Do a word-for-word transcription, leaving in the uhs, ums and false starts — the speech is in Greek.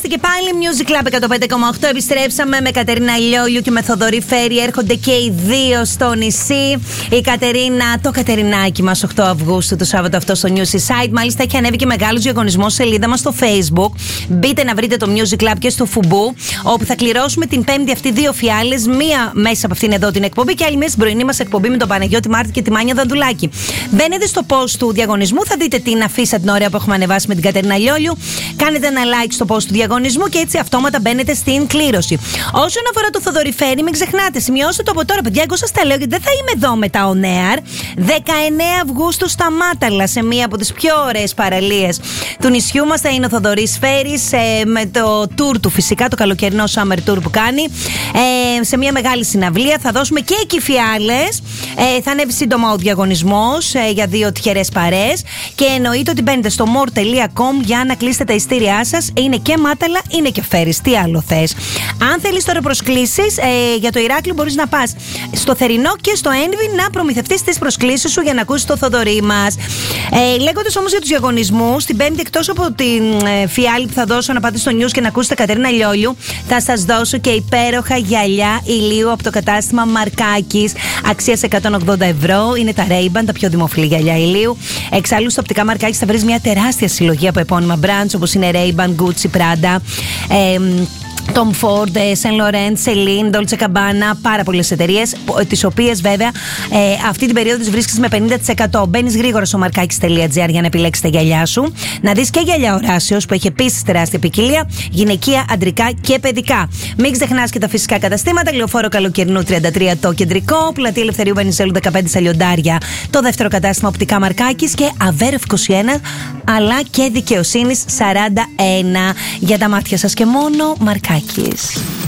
Είμαστε και πάλι Music Club εκατόν πέντε κόμμα οκτώ. Επιστρέψαμε με Κατερίνα Λιόλιου και με Θοδωρή Φέρη. Έρχονται και οι δύο στο νησί. Η Κατερίνα, το Κατερινάκι μας, οκτώ Αυγούστου, το Σάββατο αυτό στο News Site. Μάλιστα έχει ανέβει και μεγάλος διαγωνισμός σελίδα μας στο Facebook. Μπείτε να βρείτε το Music Club και στο Φουμπού, όπου θα κληρώσουμε την Πέμπτη αυτή δύο φιάλες. Μία μέσα από αυτήν εδώ την εκπομπή και άλλη μέσα στην πρωινή μας εκπομπή με τον Παναγιώτη Μάρτη και τη Μάνια Δαντουλάκη. Μπαίνετε στο post του διαγωνισμού, θα δείτε την αφίσα την ωραία που έχουμε ανεβάσει με την Κατερίνα Λιόλιου. Κάνετε ένα like στο post του διαγωνισμού και έτσι αυτόματα μπαίνετε στην κλήρωση. Όσον αφορά το Θοδωρή Φέρη, μην ξεχνάτε, σημειώστε το από τώρα, παιδιά. Εγώ σας τα λέω γιατί δεν θα είμαι εδώ μετά on air. δεκαεννέα Αυγούστου στα Μάταλα, σε μία από τις πιο ωραίες παραλίες του νησιού μας, θα είναι ο Θοδωρής Φέρης ε, με το tour του, φυσικά το καλοκαιρινό summer tour που κάνει. Ε, σε μία μεγάλη συναυλία θα δώσουμε και εκεί φιάλες. Ε, θα ανέβει σύντομα ο διαγωνισμός ε, για δύο τυχερές παρέες. Και εννοείται ότι μπαίνετε στο more τελεία com για να κλείσετε τα ειστήριά σας. Είναι και Μάταλα, είναι και Φέρης. Τι άλλο θες? Αν θέλεις τώρα προσκλήσεις ε, για το Ηράκλειο, μπορείς να πας στο Θερινό και στο Ένβι να προμηθευτείς τις προσκλήσεις σου για να ακούσεις το Θοδωρή μας. Ε, λέγοντας όμως για τους διαγωνισμούς, την Πέμπτη, εκτός από την ε, φιάλη που θα δώσω να πάτε στο News και να ακούσετε Κατερίνα Λιόλιου, θα σας δώσω και υπέροχα γυαλιά ηλίου από το κατάστημα Μαρκάκης, αξίας εκατόν ογδόντα ευρώ. Είναι τα Ray-Ban, τα πιο δημοφιλή γυαλιά ηλίου. Εξάλλου, στο οπτικά Μαρκάκης θα βρεις μια τεράστια συλλογή από επώνυμα brands όπως είναι Ray-Ban, Gucci, Prada, ε, Tom Ford, Saint Laurent, Celine, Dolce Gabbana, πάρα πολλές εταιρείες, τις οποίες βέβαια ε, αυτή την περίοδο τις βρίσκεις με πενήντα τοις εκατό. Μπαίνεις γρήγορα στο markakis τελεία τζι άρ για να επιλέξεις τα γυαλιά σου. Να δεις και γυαλιά Οράσεως που έχει επίσης τεράστια ποικιλία, γυναικεία, αντρικά και παιδικά. Μην ξεχνάς και τα φυσικά καταστήματα. Λεωφόρο Καλοκαιρινού τριάντα τρία το κεντρικό, Πλατεία Ελευθερίου Βενιζέλου δεκαπέντε στα Λιοντάρια το δεύτερο κατάστημα οπτικά Μαρκάκης και Αβέροφ είκοσι ένα αλλά και Δικαιοσύνης σαράντα ένα. Για τα μάτια σας και μόνο Μαρκάκης.